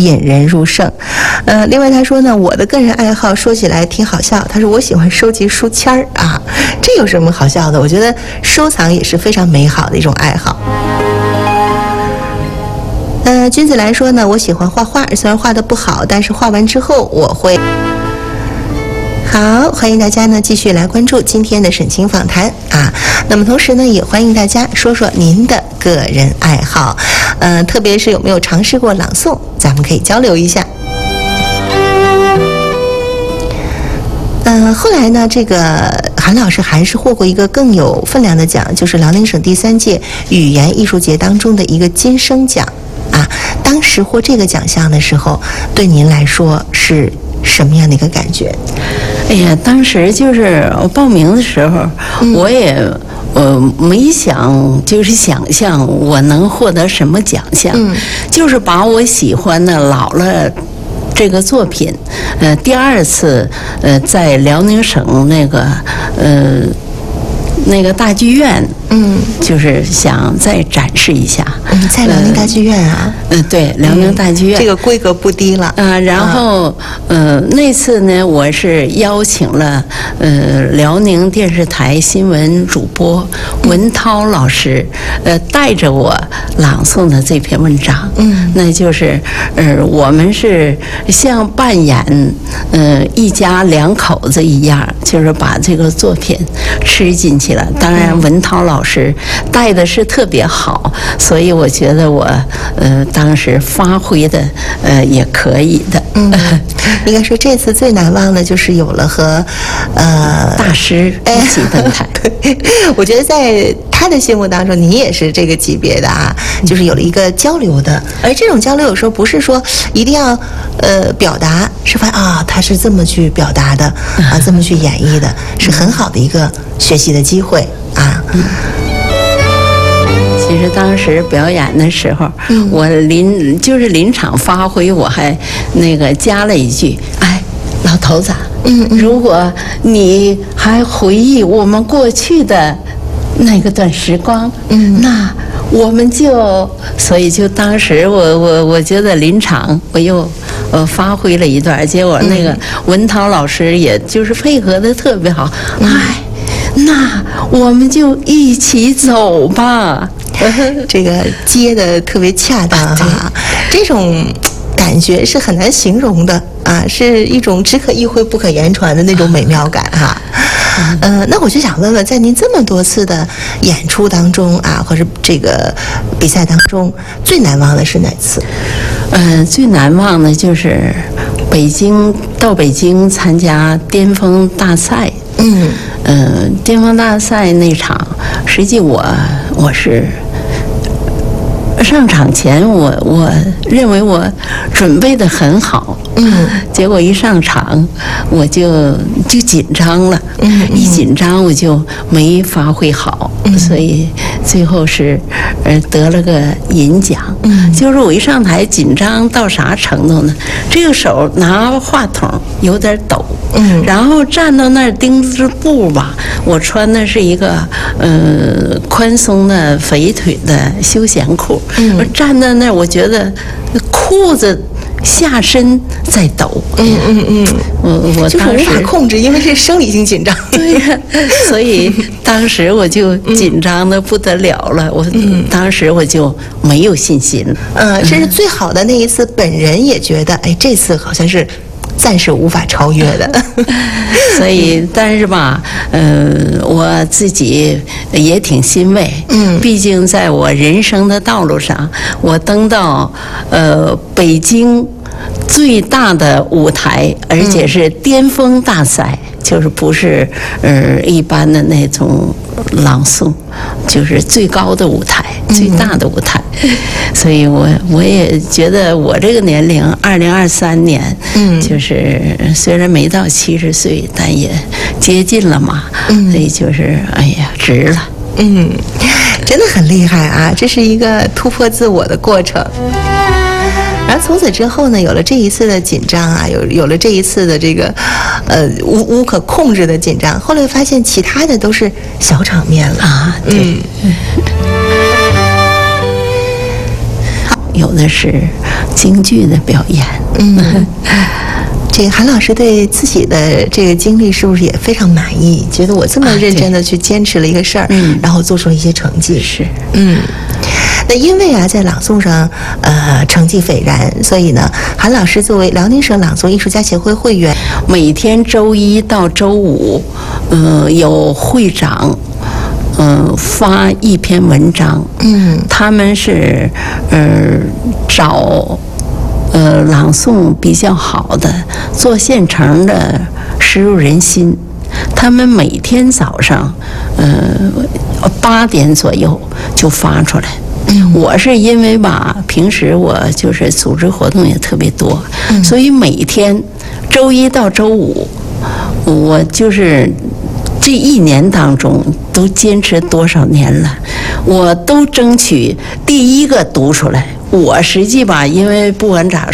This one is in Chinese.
引人入胜。另外他说呢，我的个人爱好说起来挺好笑，他说我喜欢收集书签儿啊，这有什么好笑的？我觉得收藏也是非常美好的一种爱好。君子来说呢，我喜欢画画，虽然画得不好，但是画完之后我会。好，欢迎大家呢继续来关注今天的沈清访谈啊。那么同时呢，也欢迎大家说说您的个人爱好，特别是有没有尝试过朗诵，咱们可以交流一下。后来呢，这个韩老师还是获过一个更有分量的奖，就是辽宁省第3届语言艺术节当中的一个金声奖啊。当时获这个奖项的时候，对您来说是什么样的一个感觉？ 哎呀，当时就是我报名的时候，我也没就是想象我能获得什么奖项，就是把我喜欢的老了这个作品，第2次在辽宁省那个大剧院，就是想再展示一下。 在辽宁大剧院啊？ 对，辽宁大剧院， 这个规格不低了。 然后那次呢，我是邀请了辽宁电视台新闻主播文涛老师，带着我朗诵的这篇文章。那就是我们是像扮演一家2口子一样，就是把这个作品吃进去了。当然，文涛老师带的是特别好，所以我觉得我当时发挥的也可以的。 应该说这次最难忘的就是有了和大师一起登台。 对，我觉得在他的心目当中，你也是这个级别的啊，就是有了一个交流的。而这种交流有时候不是说一定要表达，是发现啊他是这么去表达的啊，这么去演绎的，是很好的一个学习的机会啊。 其实当时表演的时候，我临场发挥，我还加了一句：“哎，老头子，如果你还回忆我们过去的那个段时光，那我们就……所以就当时我觉得临场我又发挥了一段，结果那个文涛老师也就是配合的特别好，那我们就一起走吧。” 这个接的特别恰当啊，这种感觉是很难形容的啊，是一种只可意会不可言传的那种美妙感哈。那我就想问问，在您这么多次的演出当中啊，或者这个比赛当中，最难忘的是哪次？ 最难忘的就是到北京参加巅峰大赛。巅峰大赛那场，实际我是上场前我认为我准备得很好，结果一上场我就紧张了，一紧张我就没发挥好，所以最后是得了个银奖。就是我一上台紧张到啥程度呢？这个手拿话筒有点抖，然后站到那儿钉子步吧，我穿的是一个宽松的肥腿的休闲裤，我站在那儿，我觉得裤子下身在抖。我就是无法控制，因为是生理性紧张。 对呀，所以当时我就紧张的不得了了。当时我就没有信心了。 这是最好的那一次，本人也觉得，哎，这次好像是暂时无法超越的。 所以，但是吧，我自己也挺欣慰。毕竟在我人生的道路上，我登到北京最大的舞台，而且是巅峰大赛，就是不是一般的那种朗诵，就是最高的舞台，最大的舞台。所以我也觉得我这个年龄，2023年，就是虽然没到70岁，但也接近了嘛。所以就是哎呀，值了。 真的很厉害啊！这是一个突破自我的过程。然后从此之后呢，有了这一次的紧张啊，有了这一次的这个无可控制的紧张，后来发现其他的都是小场面了啊。对。好， 有的是京剧的表演。 这个韩老师对自己的这个经历是不是也非常满意？觉得我这么认真的去坚持了一个事儿，然后做出了一些成绩。 是， 那因为啊，在朗诵上，成绩斐然，所以呢，韩老师作为辽宁省朗诵艺术家协会会员， 每天周一到周五，有会长，发一篇文章，他们是，找。朗诵比较好的、做现成的、深入人心。他们每天早上，8点左右就发出来。我是因为吧，平时我就是组织活动也特别多，所以每天周一到周五，我就是这1年当中都坚持多少年了，我都争取第一个读出来。我实际吧，因为不管咋